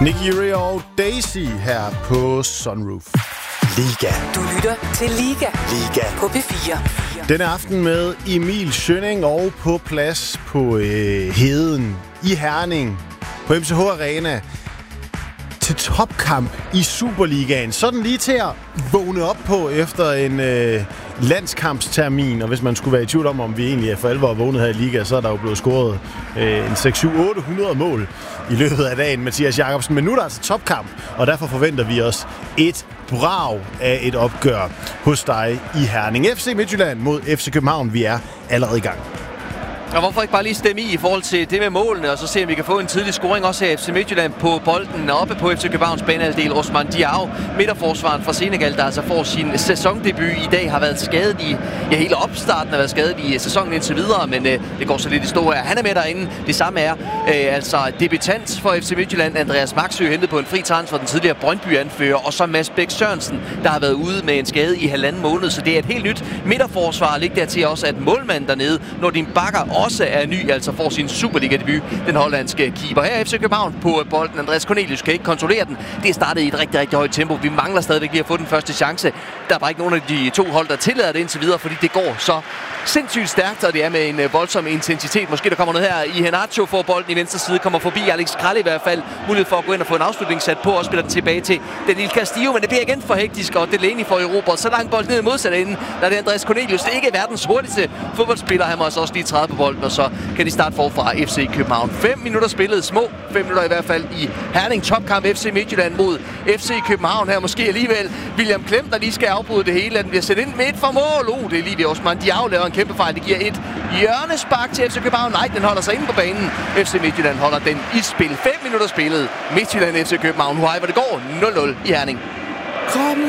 Nicky Ray og Daisy her på Sunroof. Liga. Du lytter til Liga. Liga. På P4. Denne aften med Emil Schønning og på plads på Heden i Herning på MCH Arena til topkamp i Superligaen. Sådan lige til at vågne op på efter en landskampstermin. Og hvis man skulle være i tvivl om vi egentlig er for alvor vågnet her i Liga, så er der jo blevet scoret en 6-7-800 mål i løbet af dagen, Mathias Jacobsen. Men nu er der altså topkamp, og derfor forventer vi os et brag af et opgør hos dig i Herning. FC Midtjylland mod FC København. Vi er allerede i gang. Og hvorfor ikke bare lige stemme i forhold til det med målene, og så se, om vi kan få en tidlig scoring også af FC Midtjylland på bolden oppe på FC Københavns banehalvdel. Osman Diao, midterforsvaren fra Senegal, der altså får sin sæsondebut i dag, har været skadet i, hele opstarten har været skadet i sæsonen indtil videre, men det går så lidt i stå her. Han er med derinde. Det samme er altså debutant for FC Midtjylland, Andreas Maxø, hentet på en fri transfer, den tidligere Brøndby-anfører, og så Mads Bæk Sørensen, der har været ude med en skade i 1,5 måned, så det er et helt nyt midterforsvar. Læg dertil også, at målmanden dernede, når din bakker også er ny, altså får sin Superliga-debut, den hollandske keeper. Her er FC København på bolden. Andreas Cornelius kan ikke kontrollere den. Det er startet i et rigtig, rigtig højt tempo. Vi mangler stadigvæk lige at få den første chance. Der er bare ikke nogen af de to hold, der tillader det indtil videre, fordi det går så sindssygt stærkt, og det er med en voldsom intensitet. Måske der kommer noget her. I Henacho får bolden i venstre side, kommer forbi Alex Krall i hvert fald. Mulighed for at gå ind og få en afslutning sat på, og spiller den tilbage til den lille Castillo, men det bliver igen for hektisk, og Delaney får Europa. Så langt bold ned i modsatte ende, der er det Andreas Cornelius. Det er ikke verdens hurtigste fodboldspiller. Han må altså også lige træde på bolden, og så kan de starte forfra. FC København. 5 minutter spillet, små 5 minutter i hvert fald i Herning. Topkamp FC Midtjylland mod FC København her. Måske alligevel William Klem, der lige skal afbryde det hele. Den bliver sat ind med et for mål. Det er lige det. Osman Diao laver en kæmpe fejl. Det giver et hjørnespark til FC København. Nej, den holder sig inde på banen. FC Midtjylland holder den i spil. 5 minutter spillet. Midtjylland FC København. Hvor det går 0-0 i Herning. Kom